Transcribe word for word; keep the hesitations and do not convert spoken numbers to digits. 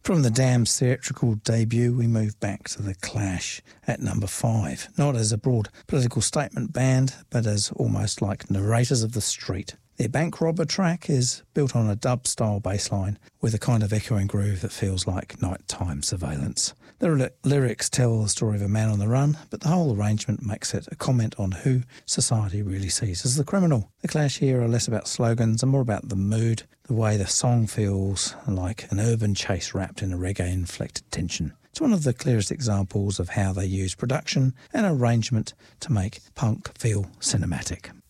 From the Damned's theatrical debut, we move back to The Clash at number five, not as a broad political statement band, but as almost like narrators of the street. Their Bank Robber track is built on a dub-style bass line with a kind of echoing groove that feels like nighttime surveillance. The ly- lyrics tell the story of a man on the run, but the whole arrangement makes it a comment on who society really sees as the criminal. The Clash here are less about slogans and more about the mood, the way the song feels like an urban chase wrapped in a reggae-inflected tension. It's one of the clearest examples of how they use production and arrangement to make punk feel cinematic.